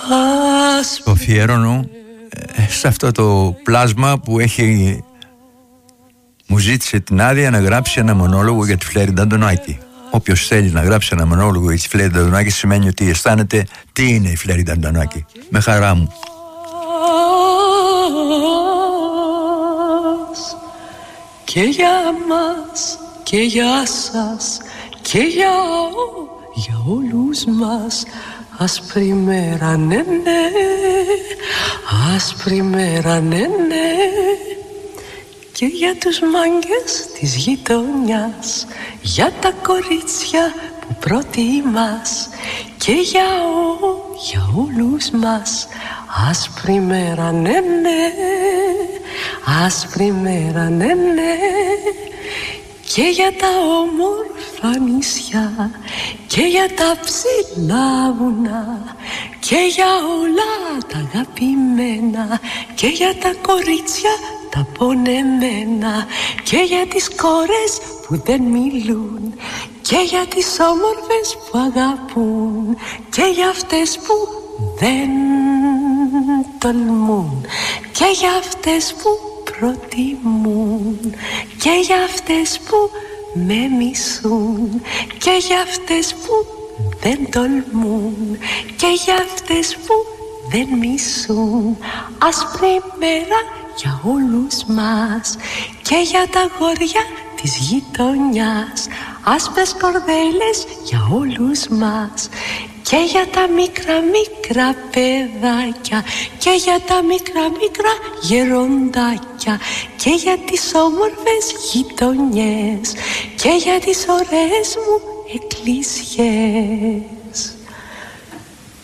Το αφιέρωνω σε αυτό το πλάσμα που έχει, μου ζήτησε την άδεια να γράψει ένα μονόλογο για τη Φλέριντα Αντωνάκη. Όποιος θέλει να γράψει ένα μονόλογο για τη Φλέριντα Αντωνάκη σημαίνει ότι αισθάνεται τι είναι η Φλέριντα Αντωνάκη. Με χαρά μου. Και για μας και για σας και για όλους μας. Άσπρη μέρα, ναι, ναι, άσπρη μέρα, ναι, ναι. Και για τους μάγκες της γειτονιάς, για τα κορίτσια που προτιμάς. Και για όλους μας. Άσπρη μέρα, ναι, ναι, άσπρη μέρα, ναι, ναι. Και για τα όμορφα νησιά και για τα ψηλά βουνά και για όλα τα αγαπημένα και για τα κορίτσια τα πονεμένα και για τις κόρες που δεν μιλούν και για τις όμορφες που αγαπούν και για αυτές που δεν τολμούν και για αυτές που προτιμούν και για αυτές που με μισούν και για αυτές που δεν τολμούν και για αυτές που δεν μισούν. Άσπρη μέρα για όλους μας και για τα αγόρια της γειτονιάς. Άσπρες κορδέλες για όλους μας και για τα μικρά μικρά παιδάκια και για τα μικρά μικρά γεροντάκια και για τις όμορφες γειτονιές και για τις ωραίες μου εκκλησιές.